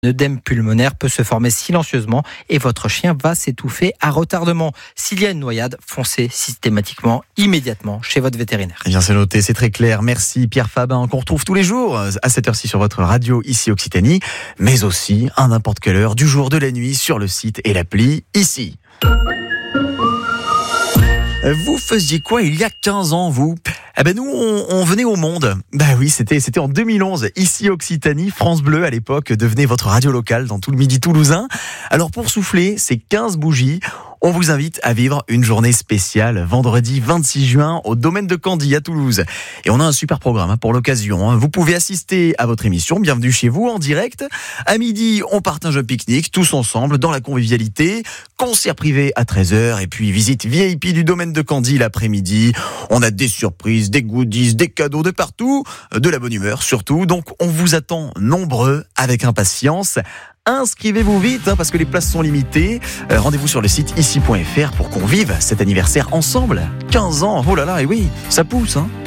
Un œdème pulmonaire peut se former silencieusement et votre chien va s'étouffer à retardement. S'il y a une noyade, foncez systématiquement, immédiatement chez votre vétérinaire. Eh bien, c'est noté, c'est très clair. Merci Pierre Fabin, qu'on retrouve tous les jours à cette heure-ci sur votre radio ici Occitanie, mais aussi à n'importe quelle heure du jour, de la nuit sur le site et l'appli ici. Vous faisiez quoi il y a 15 ans, vous ? Eh ben nous, on venait au monde. Bah oui, c'était en 2011. Ici Occitanie, France Bleu à l'époque devenait votre radio locale dans tout le Midi toulousain. Alors pour souffler ces 15 bougies, on vous invite à vivre une journée spéciale vendredi 26 juin au domaine de Candy à Toulouse. Et on a un super programme pour l'occasion. Vous pouvez assister à votre émission Bienvenue chez vous en direct. À midi, on partage un pique-nique tous ensemble dans la convivialité. Concert privé à 13h et puis visite VIP du domaine de Candy l'après-midi. On a des surprises, des goodies, des cadeaux de partout, de la bonne humeur surtout. Donc on vous attend nombreux avec impatience. Inscrivez-vous vite parce que les places sont limitées. Rendez-vous sur le site ici.fr pour qu'on vive cet anniversaire ensemble. 15 ans, oh là là, et oui, ça pousse hein.